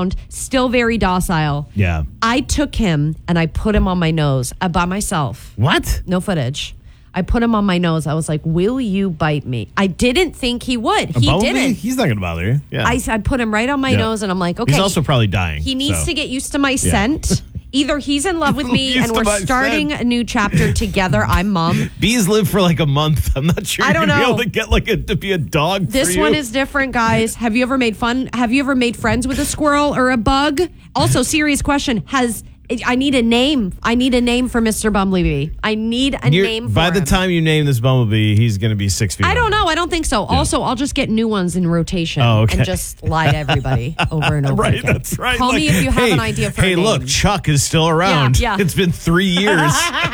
around, still very docile. Yeah. I took him and I put him on my nose by myself. What? No footage. I put him on my nose. I was like, will you bite me? I didn't think he would. He didn't. He's not going to bother you. Yeah. I put him right on my nose and I'm like, okay. He's also probably dying. He needs to get used to my scent. Either he's in love with me and we're starting a new chapter together. I'm mom. Bees live for like a month. I'm not sure you're going to be able to get to be a dog. This one is different, guys. Have you ever made friends with a squirrel or a bug? Also, serious question. I need a name. I need a name for Mr. Bumblebee. I need a name for him. By the time you name this Bumblebee, he's going to be 6 feet. I don't know. I don't think so. Yeah. Also, I'll just get new ones in rotation and just lie to everybody over and over right, again. That's right. Call me if you have an idea for a name. Hey, look, Chuck is still around. Yeah. It's been 3 years.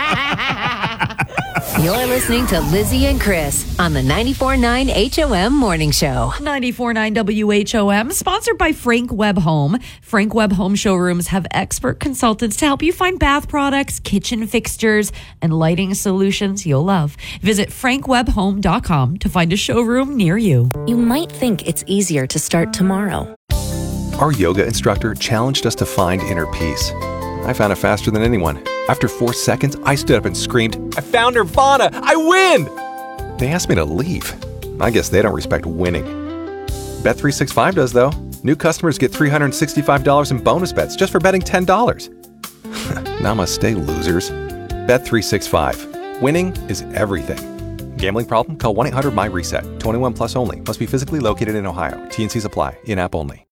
You're listening to Lizzie and Chris on the 94.9 HOM Morning Show. 94.9 WHOM, sponsored by Frank Webb Home. Frank Webb Home Showrooms have expert consultants to help you find bath products, kitchen fixtures, and lighting solutions you'll love. Visit frankwebbhome.com to find a showroom near you. You might think it's easier to start tomorrow. Our yoga instructor challenged us to find inner peace. I found it faster than anyone. After 4 seconds, I stood up and screamed, "I found Nirvana! I win!" They asked me to leave. I guess they don't respect winning. Bet365 does, though. New customers get $365 in bonus bets just for betting $10. Namaste, losers. Bet365. Winning is everything. Gambling problem? Call 1-800-MY-RESET. 21 plus only. Must be physically located in Ohio. T&Cs apply. In-app only.